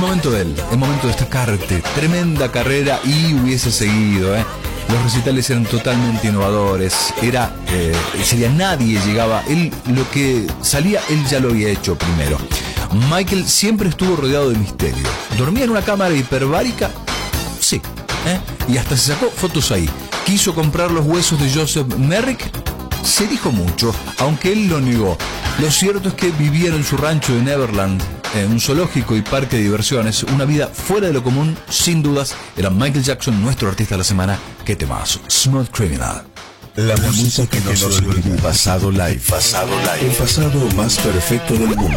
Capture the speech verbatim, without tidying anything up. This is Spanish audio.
momento de él, el momento de destacarte. Tremenda carrera y hubiese seguido, ¿eh? Los recitales eran totalmente innovadores. Era, eh, sería nadie llegaba. Él, lo que salía, él ya lo había hecho primero. Michael siempre estuvo rodeado de misterio. ¿Dormía en una cámara hiperbárica? Sí, ¿eh? Y hasta se sacó fotos ahí. ¿Quiso comprar los huesos de Joseph Merrick? Se dijo mucho, aunque él lo negó. Lo cierto es que vivía en su rancho de Neverland, en un zoológico y parque de diversiones, una vida fuera de lo común, sin dudas. Era Michael Jackson, nuestro artista de la semana. ¡Qué temazo! Smooth Criminal. La música que nos olvida. Pasado live. Pasado live. El pasado más perfecto del mundo.